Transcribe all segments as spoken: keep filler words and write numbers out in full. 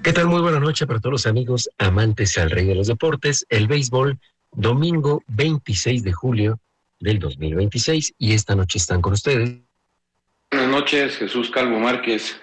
¿Qué tal? Muy buena noche para todos los amigos amantes al rey de los deportes. El béisbol, domingo veintiséis de julio del dos mil veintiséis, y esta noche están con ustedes. Buenas noches, Jesús Calvo Márquez.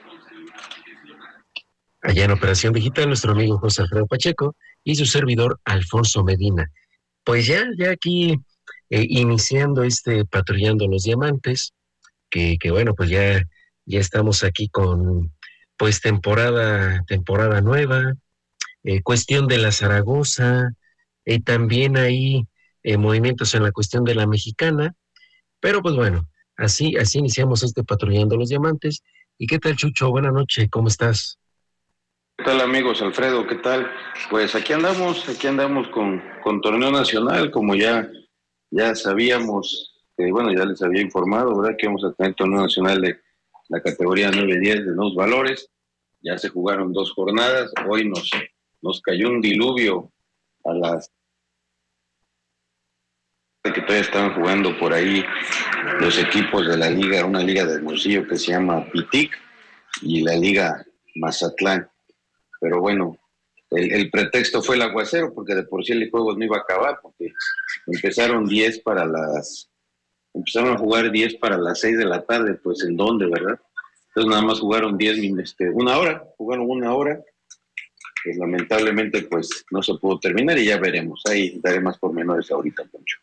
Allá en Operación Digital, nuestro amigo José Alfredo Pacheco y su servidor Alfonso Medina. Pues ya, ya aquí eh, iniciando este Patrullando los Diamantes, que, que bueno, pues ya, ya estamos aquí con pues temporada, temporada nueva. Eh, cuestión de la Zaragoza, eh, también hay eh, movimientos en la cuestión de la Mexicana, pero pues bueno, así, así iniciamos este Patrullando los Diamantes. ¿Y qué tal, Chucho? Buenas noches, ¿cómo estás? ¿Qué tal, amigos? Alfredo, ¿qué tal? Pues aquí andamos, aquí andamos con, con torneo nacional, como ya, ya sabíamos, eh, bueno, ya les había informado, ¿verdad? Que vamos a tener torneo nacional de la categoría nueve diez de nuevos valores. Ya se jugaron dos jornadas, hoy nos, nos cayó un diluvio a las que todavía estaban jugando por ahí los equipos de la liga, una liga de Hermosillo que se llama Pitic y la liga Mazatlán. Pero bueno, el, el pretexto fue el aguacero, porque de por sí el juego no iba a acabar, porque empezaron diez para las, empezaron a jugar diez para las seis de la tarde, pues ¿en dónde, verdad? Entonces nada más jugaron diez, este, una hora, jugaron una hora, pues lamentablemente pues no se pudo terminar y ya veremos, ahí daré más pormenores ahorita, Poncho.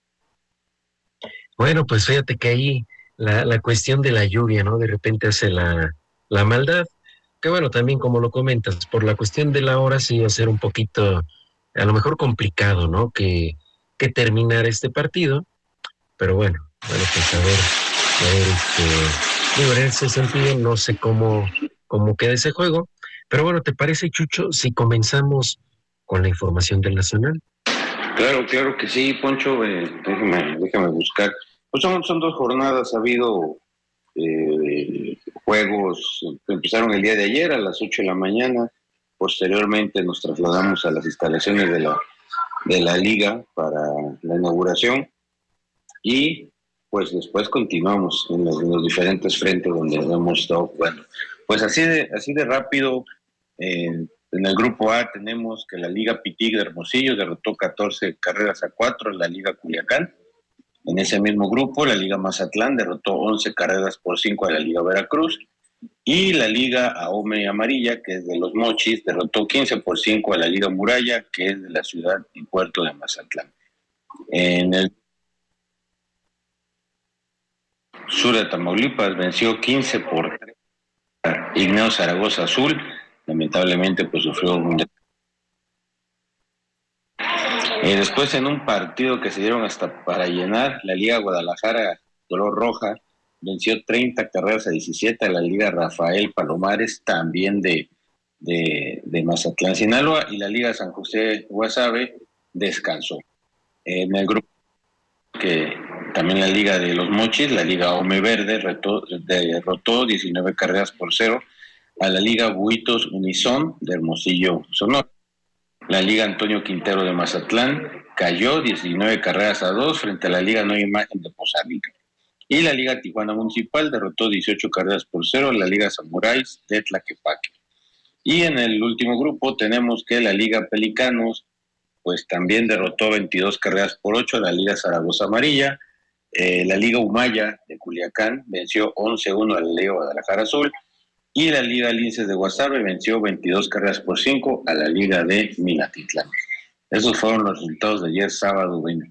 Bueno, pues fíjate que ahí la, la cuestión de la lluvia, ¿no? De repente hace la, la maldad, que bueno, también como lo comentas, por la cuestión de la hora sí va a ser un poquito, a lo mejor complicado, ¿no? Que, que terminar este partido, pero bueno, bueno, pues a ver, a ver, este, digo, en ese sentido no sé cómo, cómo queda ese juego, pero bueno, ¿te parece, Chucho, si comenzamos con la información del Nacional? Claro, claro que sí, Poncho, eh, déjame, déjame buscar. Pues son, son dos jornadas, ha habido eh, juegos que empezaron el día de ayer a las ocho de la mañana, posteriormente nos trasladamos a las instalaciones de la, de la liga para la inauguración y pues después continuamos en los, en los diferentes frentes donde hemos estado jugando. Pues así de, así de rápido, eh, en el grupo A tenemos que la Liga Pitic de Hermosillo derrotó catorce carreras a cuatro en la Liga Culiacán. En ese mismo grupo, la Liga Mazatlán derrotó once carreras por cinco a la Liga Veracruz. Y la Liga Ahome Amarilla, que es de los Mochis, derrotó quince por cinco a la Liga Muralla, que es de la ciudad y puerto de Mazatlán. En el sur de Tamaulipas venció quince por tres a Igneo Zaragoza Azul. Lamentablemente, pues sufrió un... Eh, después, en un partido que se dieron hasta para llenar, la Liga Guadalajara Color Roja venció treinta carreras a diecisiete a la Liga Rafael Palomares, también de, de, de Mazatlán, Sinaloa, y la Liga San José Guasave descansó. En el grupo que también la Liga de los Mochis, la Liga Ome Verde, retó, derrotó diecinueve carreras por cero a la Liga Buitos Unison de Hermosillo, Sonora. La Liga Antonio Quintero de Mazatlán cayó diecinueve carreras a dos frente a la Liga Nueva Imagen de Pozadica. Y la Liga Tijuana Municipal derrotó dieciocho carreras por cero a la Liga Samuráis de Tlaquepaque. Y en el último grupo tenemos que la Liga Pelicanos pues también derrotó veintidós carreras por ocho a la Liga Zaragoza Amarilla. Eh, la Liga Humaya de Culiacán venció once a uno a la Liga Guadalajara Azul. Y la Liga Linces de Guasave venció veintidós carreras por cinco a la Liga de Minatitlán. Esos fueron los resultados de ayer sábado veinte,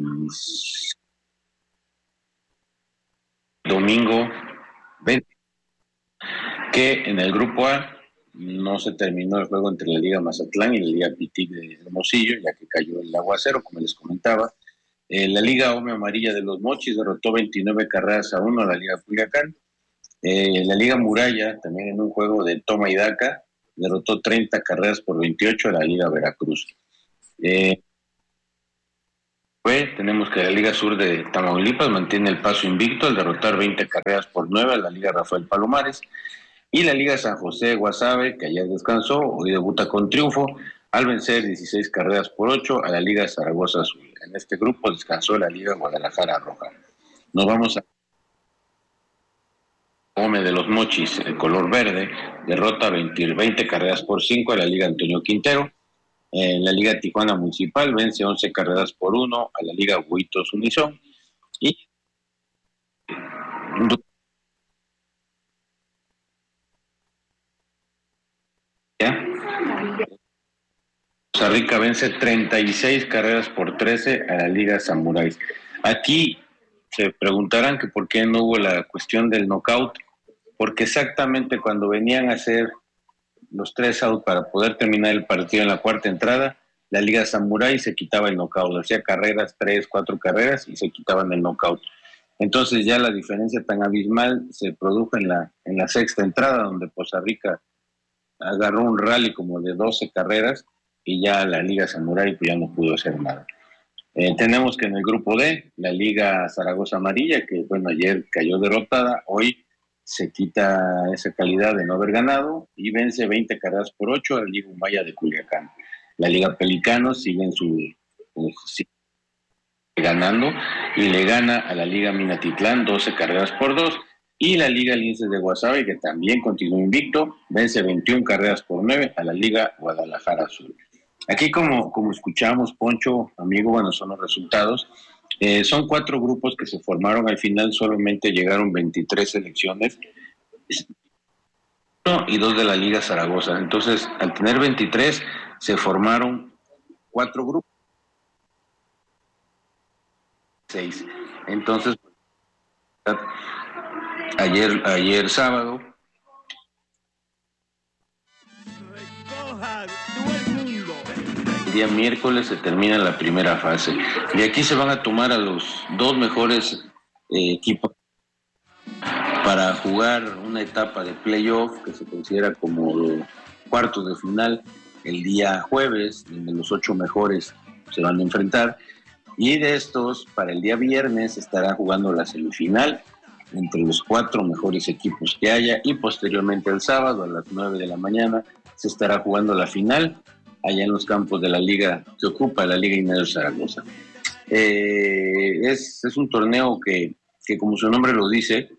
domingo veinte, que en el grupo A no se terminó el juego entre la Liga Mazatlán y la Liga Pitic de Hermosillo, ya que cayó el aguacero, como les comentaba. Eh, la Liga Ome Amarilla de los Mochis derrotó veintinueve carreras a uno a la Liga Culiacán. Eh, la Liga Muralla, también en un juego de toma y daca, derrotó treinta carreras por veintiocho a la Liga Veracruz. Eh, pues, tenemos que la Liga Sur de Tamaulipas mantiene el paso invicto al derrotar veinte carreras por nueve a la Liga Rafael Palomares. Y la Liga San José Guasave, que ayer descansó, hoy debuta con triunfo al vencer dieciséis carreras por ocho a la Liga Zaragoza Azul. En este grupo descansó la Liga Guadalajara Roja. Nos vamos a Gómez de los Mochis, el color verde, derrota veinte, veinte carreras por cinco a la Liga Antonio Quintero. En la Liga Tijuana Municipal vence once carreras por uno a la Liga Huitos Unison. Y Costa Rica vence treinta y seis carreras por trece a la Liga Samuráis. Aquí se preguntarán que por qué no hubo la cuestión del knockout, porque exactamente cuando venían a hacer los tres outs para poder terminar el partido en la cuarta entrada, la Liga Samurai se quitaba el knockout, hacía carreras, tres, cuatro carreras y se quitaban el knockout. Entonces ya la diferencia tan abismal se produjo en la, en la sexta entrada, donde Costa Rica agarró un rally como de doce carreras y ya la Liga Samurai pues ya no pudo hacer nada. Eh, tenemos que en el grupo D, la Liga Zaragoza Amarilla, que bueno, ayer cayó derrotada, hoy se quita esa calidad de no haber ganado y vence veinte carreras por ocho a la Liga Humaya de Culiacán. La Liga Pelicanos sigue en su pues, sigue ganando y le gana a la Liga Minatitlán doce carreras por dos, y la Liga Linces de Guasave, que también continúa invicto, vence veintiuna carreras por nueve a la Liga Guadalajara Azul. Aquí como, como escuchamos, Poncho, amigo, bueno, son los resultados. Eh, son cuatro grupos que se formaron, al final solamente llegaron veintitrés selecciones y dos de la Liga Zaragoza. Entonces, al tener veintitrés, se formaron cuatro grupos. Seis. Entonces, ayer, ayer sábado, el día miércoles se termina la primera fase. De aquí se van a tomar a los dos mejores eh, equipos para jugar una etapa de playoff que se considera como cuartos de final el día jueves, donde los ocho mejores se van a enfrentar. Y de estos, para el día viernes, estará jugando la semifinal entre los cuatro mejores equipos que haya, y posteriormente el sábado a las nueve de la mañana se estará jugando la final allá en los campos de la liga que ocupa la Liga Ignacio Zaragoza. Eh, es, es un torneo que, que, como su nombre lo dice,